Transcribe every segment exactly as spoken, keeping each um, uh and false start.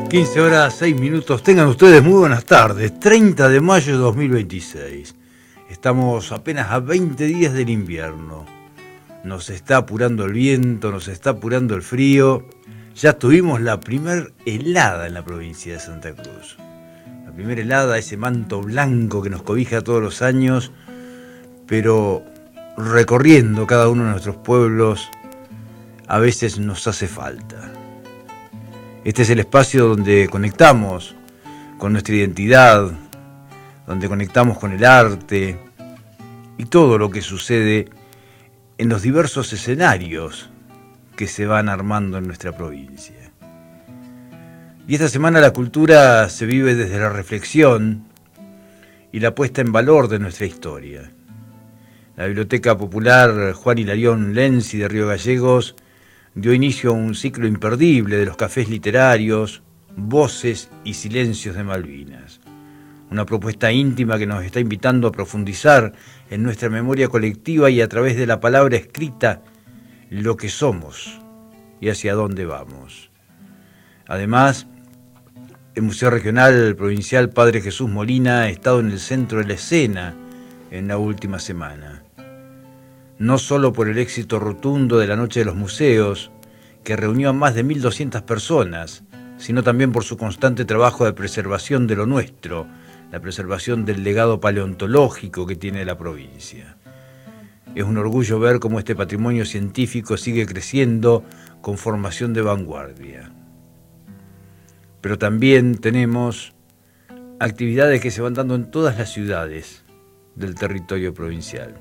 quince horas, seis minutos. Tengan ustedes muy buenas tardes. treinta de mayo de dos mil veintiséis. Estamos apenas a veinte días del invierno. Nos está apurando el viento, nos está apurando el frío. Ya tuvimos la primer helada en la provincia de Santa Cruz. La primera helada, ese manto blanco que nos cobija todos los años, pero recorriendo cada uno de nuestros pueblos, a veces nos hace falta. Este es el espacio donde conectamos con nuestra identidad, donde conectamos con el arte y todo lo que sucede en los diversos escenarios que se van armando en nuestra provincia. Y esta semana la cultura se vive desde la reflexión y la puesta en valor de nuestra historia. La Biblioteca Popular Juan Hilarión Lenzi de Río Gallegos dio inicio a un ciclo imperdible de los cafés literarios, voces y silencios de Malvinas. Una propuesta íntima que nos está invitando a profundizar en nuestra memoria colectiva y a través de la palabra escrita lo que somos y hacia dónde vamos. Además, el Museo Regional Provincial Padre Jesús Molina ha estado en el centro de la escena en la última semana. No solo por el éxito rotundo de la Noche de los Museos, que reunió a más de mil doscientas personas, sino también por su constante trabajo de preservación de lo nuestro, la preservación del legado paleontológico que tiene la provincia. Es un orgullo ver cómo este patrimonio científico sigue creciendo con formación de vanguardia. Pero también tenemos actividades que se van dando en todas las ciudades del territorio provincial.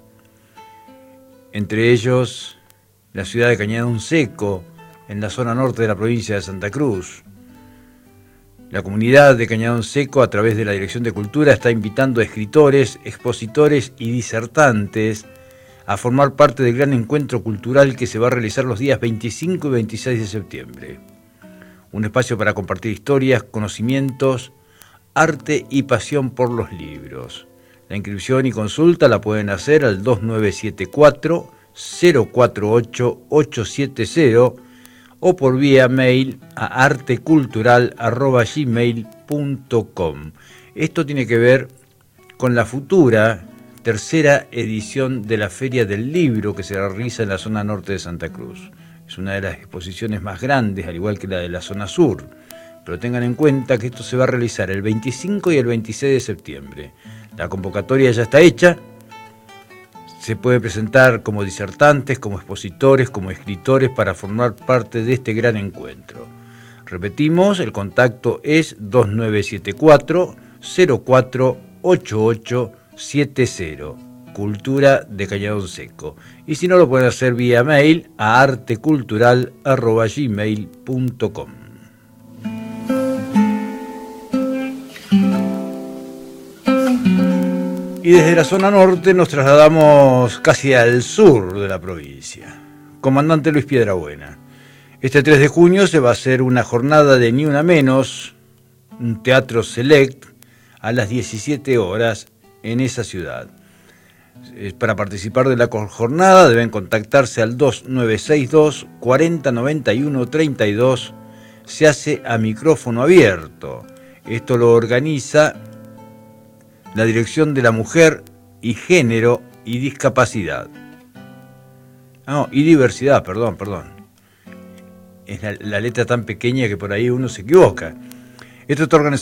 Entre ellos, la ciudad de Cañadón Seco, en la zona norte de la provincia de Santa Cruz. La comunidad de Cañadón Seco, a través de la Dirección de Cultura, está invitando a escritores, expositores y disertantes a formar parte del gran encuentro cultural que se va a realizar los días veinticinco y veintiséis de septiembre. Un espacio para compartir historias, conocimientos, arte y pasión por los libros. La inscripción y consulta la pueden hacer al dos nueve siete cuatro, cero cuatro ocho, ocho siete cero o por vía mail a artecultural arroba gmail punto com. Esto tiene que ver con la futura tercera edición de la Feria del Libro que se realiza en la zona norte de Santa Cruz. Es una de las exposiciones más grandes, al igual que la de la zona sur. Pero tengan en cuenta que esto se va a realizar el veinticinco y el veintiséis de septiembre. La convocatoria ya está hecha. Se puede presentar como disertantes, como expositores, como escritores para formar parte de este gran encuentro. Repetimos, el contacto es dos nueve siete cuatro, cero cuatro ocho ocho siete cero. Cultura de Cañadón Seco. Y si no, lo pueden hacer vía mail a artecultural arroba gmail punto com. Y desde la zona norte nos trasladamos casi al sur de la provincia. Comandante Luis Piedrabuena. Este tres de junio se va a hacer una jornada de Ni Una Menos, un teatro select, a las diecisiete horas en esa ciudad. Para participar de la jornada deben contactarse al dos nueve seis dos, cuarenta noventa y uno treinta y dos. Se hace a micrófono abierto. Esto lo organiza la Dirección de la Mujer y Género y Discapacidad. No, y Diversidad, perdón, perdón. Es la, la letra tan pequeña que por ahí uno se equivoca. Esto está organizado